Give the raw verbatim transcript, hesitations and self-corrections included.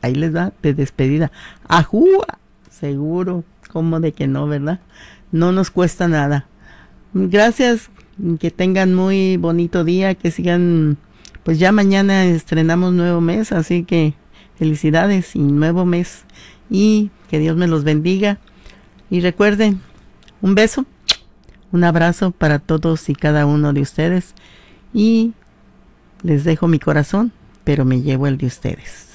ahí les va de despedida. ¡Ajúa! Seguro, ¿cómo de que no, verdad? No nos cuesta nada. Gracias, que tengan muy bonito día, que sigan, pues ya mañana estrenamos nuevo mes, así que felicidades y nuevo mes, y que Dios me los bendiga. Y recuerden, un beso, un abrazo para todos y cada uno de ustedes, y les dejo mi corazón, pero me llevo el de ustedes.